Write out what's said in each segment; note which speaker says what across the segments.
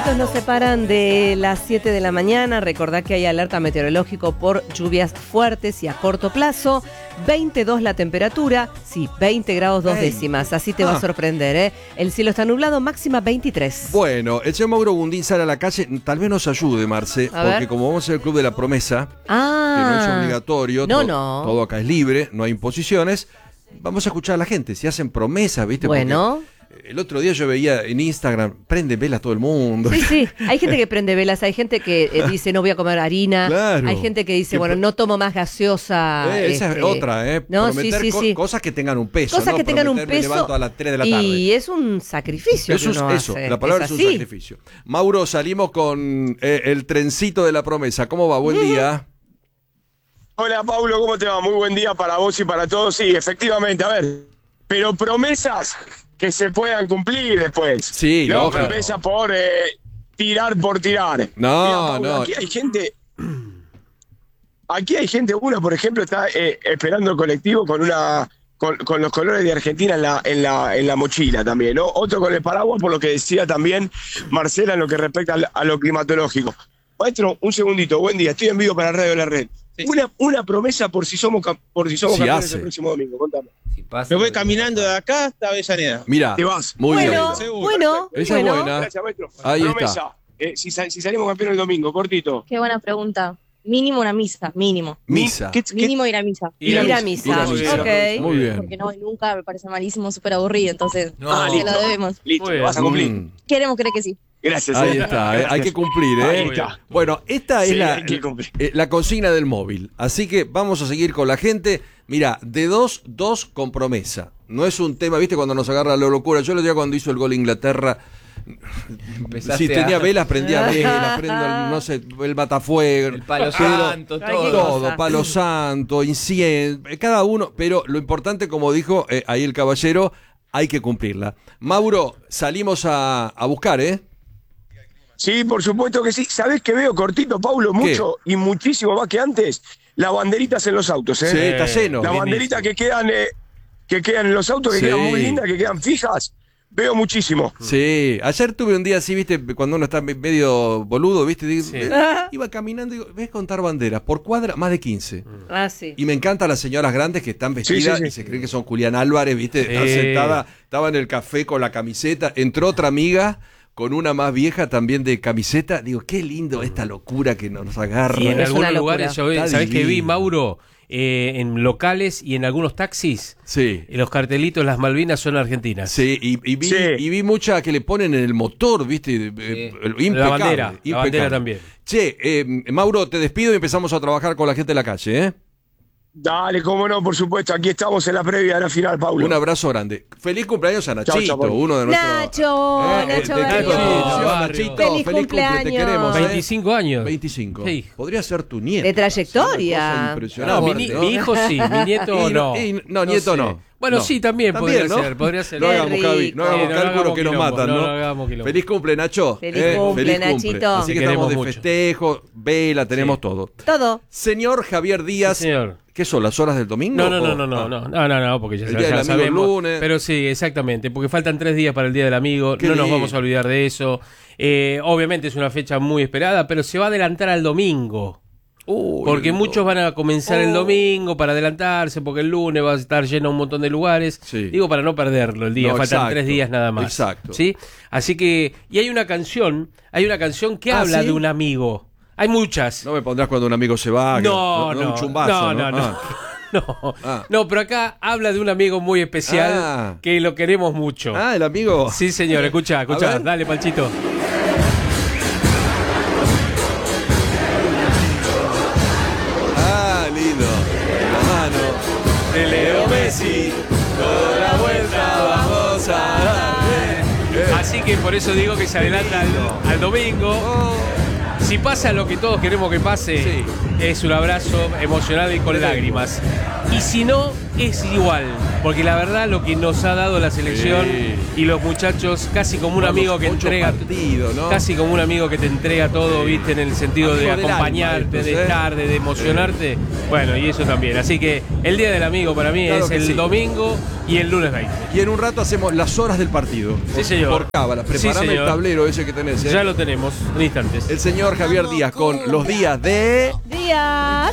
Speaker 1: minutos nos separan de las 7 de la mañana. Recordá que hay alerta meteorológico por lluvias fuertes y a corto plazo. 22 la temperatura, sí, 20 grados 2 décimas. Así te va a sorprender, ¿eh? El cielo está nublado, máxima 23.
Speaker 2: Bueno, el señor Mauro Gundín sale a la calle. Tal vez nos ayude, Marce, porque como vamos a ser el Club de la Promesa, que no es obligatorio, todo acá es libre, no hay imposiciones. Vamos a escuchar a la gente, si hacen promesas, ¿viste?
Speaker 1: Bueno.
Speaker 2: Porque el otro día yo veía en Instagram, prende velas todo el mundo.
Speaker 1: Sí, sí, hay gente que prende velas, hay gente que dice no voy a comer harina, hay gente que dice, bueno, no tomo más gaseosa.
Speaker 2: Esa es otra, ¿eh?
Speaker 1: No,
Speaker 2: prometer cosas que tengan un peso.
Speaker 1: Cosas que tengan un peso. Me
Speaker 2: levanto a las 3 de la tarde.
Speaker 1: Y es un sacrificio.
Speaker 2: La palabra es un sacrificio. Mauro, salimos con el trencito de la promesa. ¿Cómo va? Buen día.
Speaker 3: Hola, Paulo, ¿cómo te va? Muy buen día para vos y para todos. Sí, efectivamente, a ver, pero promesas que se puedan cumplir después.
Speaker 2: Sí,
Speaker 3: no promesa por tirar por tirar.
Speaker 2: No,
Speaker 3: mirá, Paulo,
Speaker 2: no.
Speaker 3: Aquí hay gente, uno, por ejemplo, está esperando el colectivo con los colores de Argentina en la mochila también, ¿no? Otro con el paraguas, por lo que decía también Marcela en lo que respecta a lo climatológico. Maestro, un segundito, buen día, estoy en vivo para Radio La Red. Sí. Una promesa por si somos campeones el próximo domingo, contame.
Speaker 4: Me voy caminando de acá hasta Avellaneda.
Speaker 2: Mira,
Speaker 3: te vas.
Speaker 2: Muy bien.
Speaker 1: Bueno.
Speaker 2: Esa es buena.
Speaker 3: Gracias, maestro.
Speaker 2: Ahí
Speaker 3: promesa.
Speaker 2: está.
Speaker 3: Si salimos campeones el domingo, cortito.
Speaker 5: Qué buena pregunta. Mínimo una misa, mínimo.
Speaker 2: Misa.
Speaker 5: Mínimo ir a misa.
Speaker 1: Ir a misa. Ok.
Speaker 2: Muy bien.
Speaker 5: Porque no voy nunca, me parece malísimo, súper aburrido, entonces
Speaker 3: se
Speaker 5: lo debemos.
Speaker 3: Listo, vas a cumplir.
Speaker 5: Queremos creer que sí.
Speaker 3: Gracias.
Speaker 2: Ahí está, hay que cumplir, ¿eh?
Speaker 3: Ahí está.
Speaker 2: Bueno, esta es
Speaker 3: la
Speaker 2: consigna del móvil. Así que vamos a seguir con la gente. Mira, de dos con promesa. No es un tema, ¿viste? Cuando nos agarra la locura. Yo lo digo cuando hizo el gol Inglaterra. Si tenía velas, prendía velas, prendo no sé, el matafuego,
Speaker 4: el palo santo,
Speaker 2: todo, palo santo, incienso, cada uno, pero lo importante, como dijo ahí el caballero, hay que cumplirla. Mauro, salimos a buscar, ¿eh?
Speaker 3: Sí, por supuesto que sí. ¿Sabés qué veo cortito, Paulo? Mucho y muchísimo más que antes. Las banderitas en los autos, ¿eh?
Speaker 2: Sí, está lleno.
Speaker 3: Las banderitas que quedan en los autos, que quedan muy lindas, que quedan fijas. Veo muchísimo.
Speaker 2: Sí, ayer tuve un día así, viste, cuando uno está medio boludo, viste, iba caminando y digo, ves contar banderas, por cuadra más de 15.
Speaker 1: Sí.
Speaker 2: Y me encantan las señoras grandes que están vestidas y se creen que son Julián Álvarez, viste, están sentada, estaba en el café con la camiseta, entró otra amiga con una más vieja también de camiseta, digo, qué lindo esta locura que nos agarra.
Speaker 6: Y en algunos lugares,
Speaker 2: ¿sabés
Speaker 6: qué vi, Mauro? En locales y en algunos taxis, los cartelitos, las Malvinas son argentinas.
Speaker 2: Sí, y vi muchas que le ponen en el motor, ¿viste? Impecable.
Speaker 6: La bandera también.
Speaker 2: Che, Mauro, te despido y empezamos a trabajar con la gente de la calle, ¿eh?
Speaker 3: Dale, cómo no, por supuesto. Aquí estamos en la previa de la final, Paulo.
Speaker 2: Un abrazo grande. Feliz cumpleaños a Nachito,
Speaker 3: chau,
Speaker 2: uno de nuestros...
Speaker 1: Nachito, feliz cumpleaños.
Speaker 2: Te queremos,
Speaker 6: 25 años.
Speaker 2: 25. Sí. Podría ser tu nieto.
Speaker 1: De trayectoria.
Speaker 2: Impresionante.
Speaker 6: Mi hijo sí, mi nieto no.
Speaker 2: No, nieto no.
Speaker 6: Bueno, sí, también podría ser.
Speaker 2: No hagamos cálculos que nos matan, ¿no? Feliz cumple, Nacho.
Speaker 1: Feliz cumple, Nachito.
Speaker 2: Así que estamos de festejo, vela, tenemos todo.
Speaker 1: Todo.
Speaker 2: Señor Javier Díaz.
Speaker 6: Sí, señor.
Speaker 2: ¿Qué son, las horas del domingo?
Speaker 6: No, porque ya sabemos.
Speaker 2: Lunes.
Speaker 6: Pero sí, exactamente, porque faltan 3 días para el Día del Amigo, nos vamos a olvidar de eso. Obviamente es una fecha muy esperada, pero se va a adelantar al domingo. Porque muchos van a comenzar el domingo para adelantarse, porque el lunes va a estar lleno un montón de lugares. Sí. Digo, para no perderlo el día, faltan 3 días nada más.
Speaker 2: Exacto.
Speaker 6: ¿Sí? Así que, y hay una canción que habla de un amigo. Hay muchas.
Speaker 2: No me pondrás cuando un amigo se va. Un chumbazo.
Speaker 6: No, pero acá habla de un amigo muy especial que lo queremos mucho.
Speaker 2: El amigo.
Speaker 6: Sí, señor, escucha, dale, Panchito.
Speaker 2: Lindo. La mano de Leo Messi, toda la vuelta vamos a darle.
Speaker 6: Así que por eso digo que se adelanta al domingo. Si pasa lo que todos queremos que pase, es un abrazo emocional y con lágrimas. Y si no, es igual, porque la verdad lo que nos ha dado la selección y los muchachos, casi como un amigo que entrega
Speaker 2: partidos, ¿no?
Speaker 6: casi como un amigo que te entrega todo, viste, en el sentido de acompañarte, de estar, de emocionarte. Bueno, y eso también. Así que el Día del Amigo para mí es el domingo y el lunes 20.
Speaker 2: Y en un rato hacemos las horas del partido.
Speaker 6: Sí, señor.
Speaker 2: Por cábala. Preparame el tablero ese que tenés.
Speaker 6: Ya lo tenemos en instantes.
Speaker 2: El señor Javier Díaz con los días de...
Speaker 1: Díaz.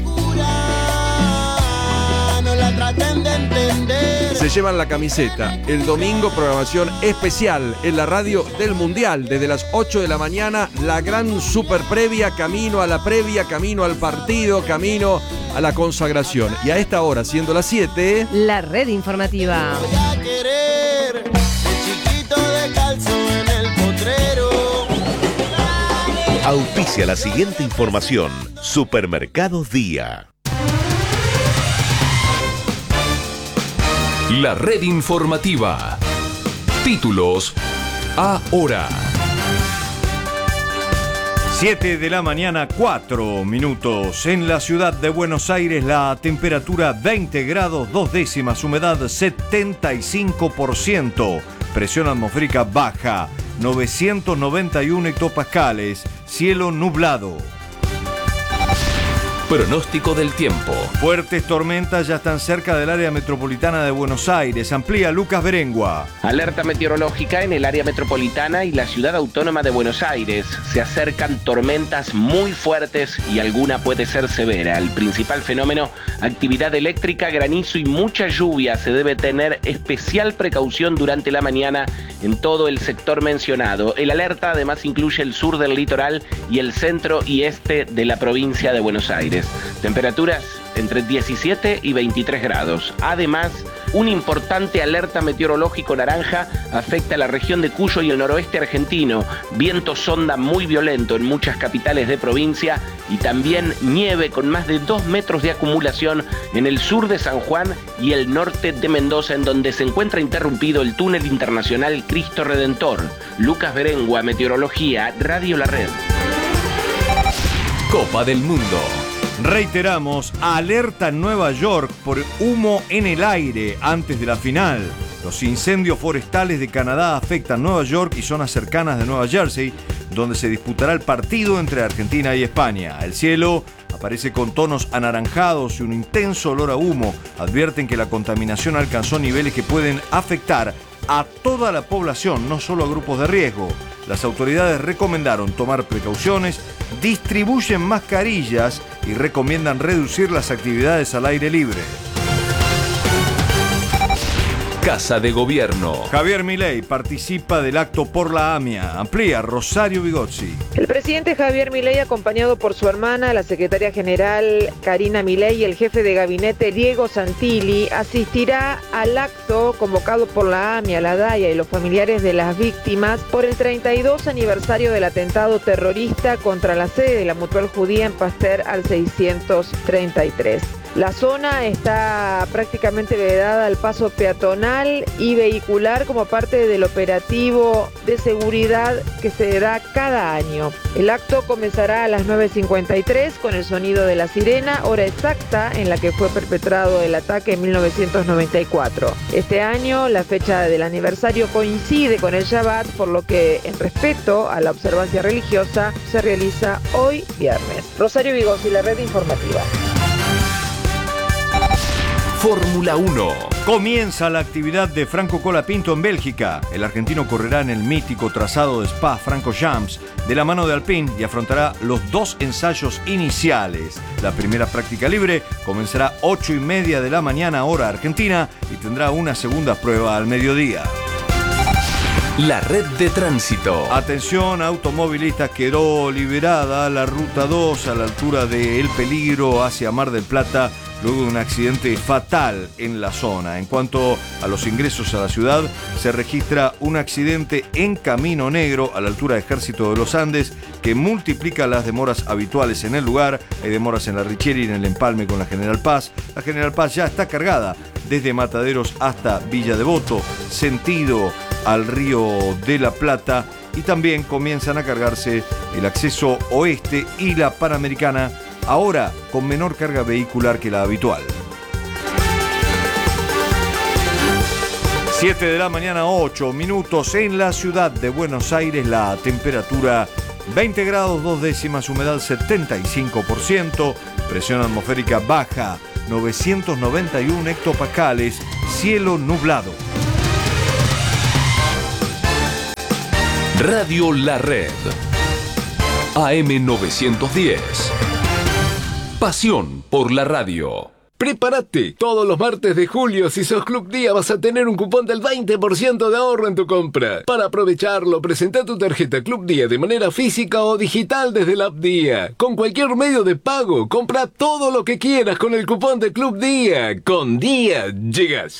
Speaker 2: Se llevan la camiseta. El domingo, programación especial en la radio del Mundial. Desde las 8 de la mañana, la gran super previa, camino a la previa, camino al partido, camino a la consagración. Y a esta hora, siendo las 7...
Speaker 1: La red informativa.
Speaker 7: Auspicia la siguiente información. Supermercados Día.
Speaker 8: La red informativa. Títulos ahora.
Speaker 9: 7 de la mañana, 4 minutos. En la ciudad de Buenos Aires, la temperatura 20 grados 2 décimas, humedad 75%, presión atmosférica baja, 991 hectopascales, cielo nublado.
Speaker 8: Pronóstico del tiempo.
Speaker 9: Fuertes tormentas ya están cerca del área metropolitana de Buenos Aires. Amplía Lucas Berengua.
Speaker 10: Alerta meteorológica en el área metropolitana y la ciudad autónoma de Buenos Aires. Se acercan tormentas muy fuertes y alguna puede ser severa. El principal fenómeno, actividad eléctrica, granizo y mucha lluvia. Se debe tener especial precaución durante la mañana en todo el sector mencionado. El alerta además incluye el sur del litoral y el centro y este de la provincia de Buenos Aires. Temperaturas entre 17 y 23 grados. Además, un importante alerta meteorológico naranja afecta a la región de Cuyo y el noroeste argentino. Viento sonda muy violento en muchas capitales de provincia y también nieve con más de 2 metros de acumulación en el sur de San Juan y el norte de Mendoza, en donde se encuentra interrumpido el túnel internacional Cristo Redentor. Lucas Berengua, Meteorología, Radio La Red.
Speaker 8: Copa del Mundo.
Speaker 9: Reiteramos, alerta en Nueva York por humo en el aire antes de la final. Los incendios forestales de Canadá afectan Nueva York y zonas cercanas de Nueva Jersey, donde se disputará el partido entre Argentina y España. El cielo aparece con tonos anaranjados y un intenso olor a humo. Advierten que la contaminación alcanzó niveles que pueden afectar a toda la población, no solo a grupos de riesgo. Las autoridades recomendaron tomar precauciones, distribuyen mascarillas y recomiendan reducir las actividades al aire libre.
Speaker 8: Casa de Gobierno.
Speaker 9: Javier Milei participa del acto por la AMIA. Amplía Rosario Vigozzi.
Speaker 11: El presidente Javier Milei, acompañado por su hermana, la secretaria general Karina Milei y el jefe de gabinete Diego Santilli, asistirá al acto convocado por la AMIA, la DAIA y los familiares de las víctimas por el 32 aniversario del atentado terrorista contra la sede de la Mutual Judía en Pasteur al 633. La zona está prácticamente vedada al paso peatonal y vehicular como parte del operativo de seguridad que se da cada año. El acto comenzará a las 9:53 con el sonido de la sirena, hora exacta en la que fue perpetrado el ataque en 1994. Este año la fecha del aniversario coincide con el Shabbat, por lo que en respeto a la observancia religiosa se realiza hoy viernes. Rosario Vigozzi, la red informativa.
Speaker 8: Fórmula 1.
Speaker 9: Comienza la actividad de Franco Colapinto en Bélgica. El argentino correrá en el mítico trazado de Spa-Francorchamps de la mano de Alpine y afrontará los 2 ensayos iniciales. La primera práctica libre comenzará 8:30 de la mañana hora argentina y tendrá una segunda prueba al mediodía.
Speaker 8: La red de tránsito.
Speaker 9: Atención, automovilistas, quedó liberada la ruta 2 a la altura de El Peligro hacia Mar del Plata, luego de un accidente fatal en la zona. En cuanto a los ingresos a la ciudad, se registra un accidente en Camino Negro a la altura de Ejército de los Andes que multiplica las demoras habituales en el lugar. Hay demoras en la Richieri y en el empalme con la General Paz. La General Paz ya está cargada desde Mataderos hasta Villa Devoto, sentido al Río de la Plata, y también comienzan a cargarse el acceso oeste y la Panamericana, ahora con menor carga vehicular que la habitual. 7 de la mañana, 8 minutos. En la ciudad de Buenos Aires, la temperatura 20 grados 2 décimas, humedad 75%, presión atmosférica baja 991 hectopascales, cielo nublado.
Speaker 8: Radio La Red. AM 910. Pasión por la radio.
Speaker 12: ¡Prepárate! Todos los martes de julio, si sos Club Día, vas a tener un cupón del 20% de ahorro en tu compra. Para aprovecharlo, presenta tu tarjeta Club Día de manera física o digital desde la app Día. Con cualquier medio de pago, compra todo lo que quieras con el cupón de Club Día. Con Día llegas.